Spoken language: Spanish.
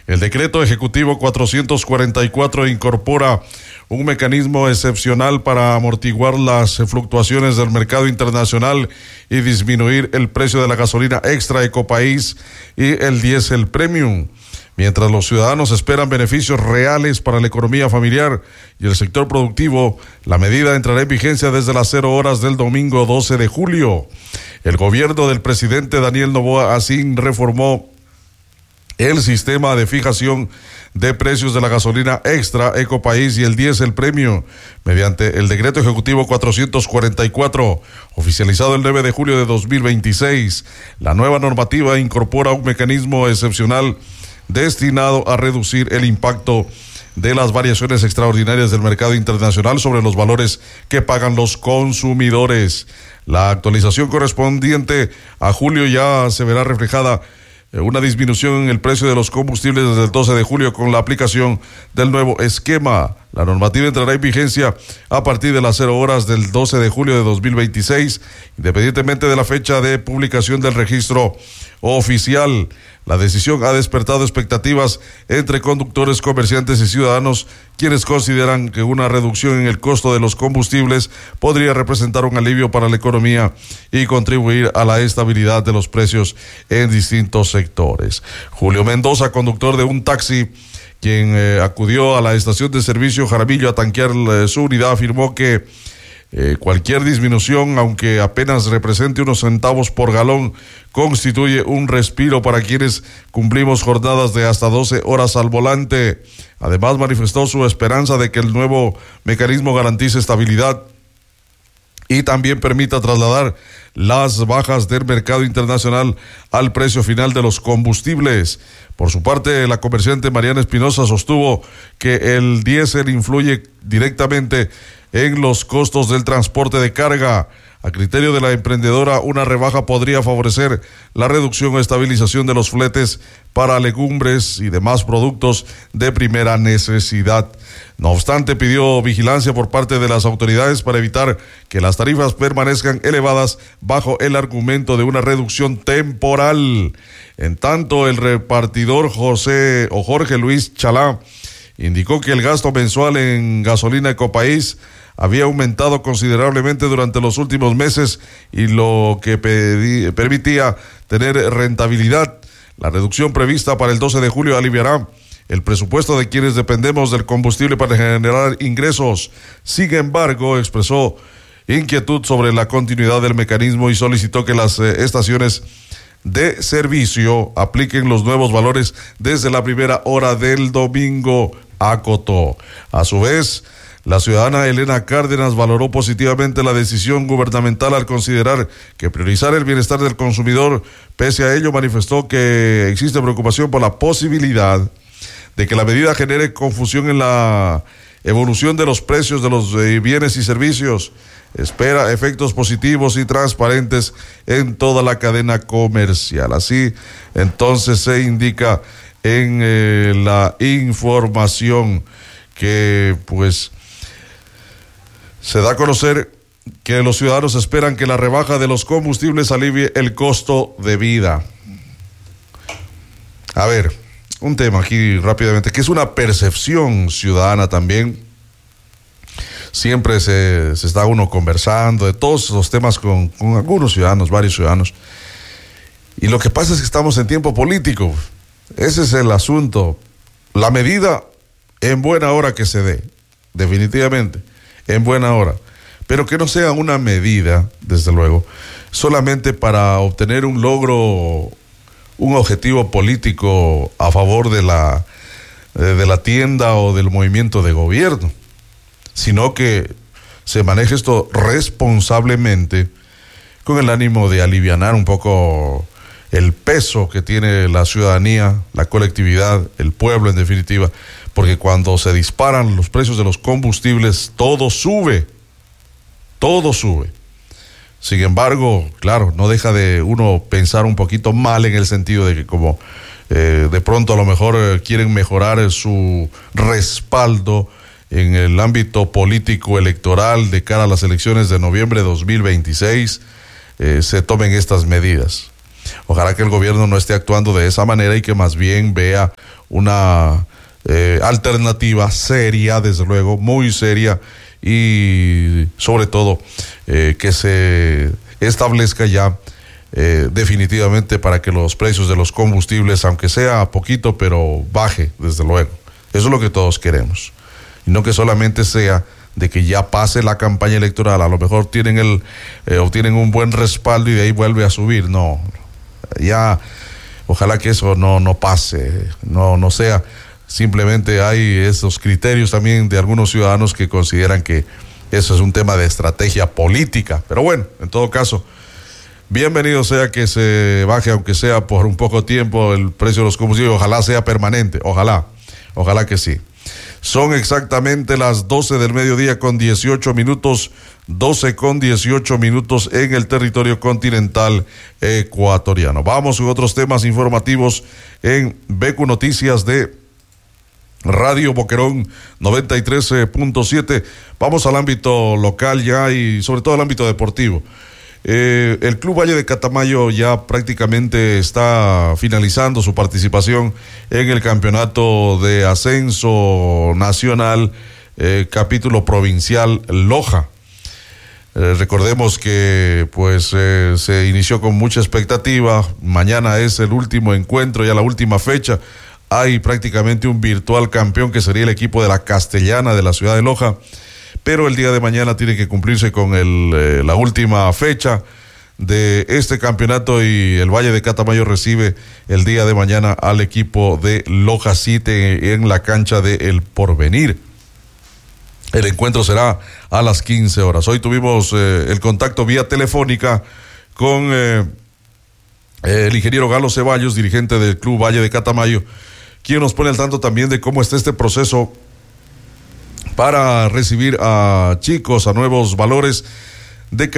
El decreto ejecutivo 444 incorpora un mecanismo excepcional para amortiguar las fluctuaciones del mercado internacional y disminuir el precio de la gasolina extra Ecopaís y el diésel premium. Mientras los ciudadanos esperan beneficios reales para la economía familiar y el sector productivo, la medida entrará en vigencia desde las 0 horas del domingo 12 de julio. El gobierno del presidente Daniel Noboa así reformó el sistema de fijación de precios de la gasolina extra Ecopaís y el diésel premium mediante el decreto ejecutivo 444 oficializado el 9 de julio de 2026. La nueva normativa incorpora un mecanismo excepcional destinado a reducir el impacto de las variaciones extraordinarias del mercado internacional sobre los valores que pagan los consumidores. La actualización correspondiente a julio ya se verá reflejada una disminución en el precio de los combustibles desde el 12 de julio con la aplicación del nuevo esquema. La normativa entrará en vigencia a partir de las 0 horas del 12 de julio de 2026, independientemente de la fecha de publicación del registro oficial. La decisión ha despertado expectativas entre conductores, comerciantes y ciudadanos, quienes consideran que una reducción en el costo de los combustibles podría representar un alivio para la economía y contribuir a la estabilidad de los precios en distintos sectores. Julio Mendoza, conductor de un taxi, quien acudió a la estación de servicio Jaramillo a tanquear su unidad, afirmó que cualquier disminución, aunque apenas represente unos centavos por galón, constituye un respiro para quienes cumplimos jornadas de hasta 12 horas al volante. Además, manifestó su esperanza de que el nuevo mecanismo garantice estabilidad y también permita trasladar las bajas del mercado internacional al precio final de los combustibles. Por su parte, la comerciante Mariana Espinosa sostuvo que el diésel influye directamente en los costos del transporte de carga. A criterio de la emprendedora, una rebaja podría favorecer la reducción o estabilización de los fletes para legumbres y demás productos de primera necesidad. No obstante, pidió vigilancia por parte de las autoridades para evitar que las tarifas permanezcan elevadas bajo el argumento de una reducción temporal. En tanto, el repartidor Jorge Luis Chalá indicó que el gasto mensual en gasolina Ecopaís había aumentado considerablemente durante los últimos meses y lo que permitía tener rentabilidad. La reducción prevista para el 12 de julio aliviará el presupuesto de quienes dependemos del combustible para generar ingresos. Sin embargo, expresó inquietud sobre la continuidad del mecanismo y solicitó que las estaciones de servicio apliquen los nuevos valores desde la primera hora del domingo, acotó. A su vez, la ciudadana Elena Cárdenas valoró positivamente la decisión gubernamental al considerar que priorizar el bienestar del consumidor. Pese a ello, manifestó que existe preocupación por la posibilidad de que la medida genere confusión en la evolución de los precios de los bienes y servicios. Espera efectos positivos y transparentes en toda la cadena comercial. Así, entonces, se indica en la información que, pues, se da a conocer que los ciudadanos esperan que la rebaja de los combustibles alivie el costo de vida. A ver, un tema aquí rápidamente, que es una percepción ciudadana también. Siempre se está uno conversando de todos esos temas con algunos ciudadanos, varios ciudadanos. Y lo que pasa es que estamos en tiempo político. Ese es el asunto. La medida en buena hora que se dé, definitivamente, en buena hora. Pero que no sea una medida, desde luego, solamente para obtener un logro, un objetivo político a favor de la tienda o del movimiento de gobierno, sino que se maneje esto responsablemente con el ánimo de alivianar un poco el peso que tiene la ciudadanía, la colectividad, el pueblo en definitiva, porque cuando se disparan los precios de los combustibles, todo sube. Sin embargo, claro, no deja de uno pensar un poquito mal en el sentido de que como de pronto a lo mejor quieren mejorar su respaldo en el ámbito político electoral de cara a las elecciones de noviembre de 2026, se tomen estas medidas. Ojalá que el gobierno no esté actuando de esa manera y que más bien vea una alternativa seria, desde luego, muy seria, y sobre todo que se establezca ya definitivamente para que los precios de los combustibles, aunque sea poquito, pero baje, desde luego. Eso es lo que todos queremos. Y no que solamente sea de que ya pase la campaña electoral, a lo mejor tienen obtienen un buen respaldo y de ahí vuelve a subir. No, ya ojalá que eso no pase, no sea. Simplemente hay esos criterios también de algunos ciudadanos que consideran que eso es un tema de estrategia política. Pero bueno, en todo caso, bienvenido sea que se baje, aunque sea por un poco tiempo, el precio de los combustibles. Ojalá sea permanente, ojalá que sí. Son exactamente las 12 del mediodía con 18 minutos, 12 con 18 minutos en el territorio continental ecuatoriano. Vamos con otros temas informativos en BQ Noticias de Radio Boquerón 93.7. Vamos al ámbito local ya y sobre todo al ámbito deportivo. El Club Valle de Catamayo ya prácticamente está finalizando su participación en el campeonato de ascenso nacional, capítulo provincial Loja. Recordemos que se inició con mucha expectativa. Mañana es el último encuentro, ya la última fecha. Hay prácticamente un virtual campeón que sería el equipo de la Castellana de la ciudad de Loja, pero el día de mañana tiene que cumplirse con la última fecha de este campeonato y el Valle de Catamayo recibe el día de mañana al equipo de Loja City en la cancha de El Porvenir. El encuentro será a las 15 horas. Hoy tuvimos el contacto vía telefónica con el ingeniero Galo Ceballos, dirigente del Club Valle de Catamayo, quien nos pone al tanto también de cómo está este proceso para recibir a chicos, a nuevos valores de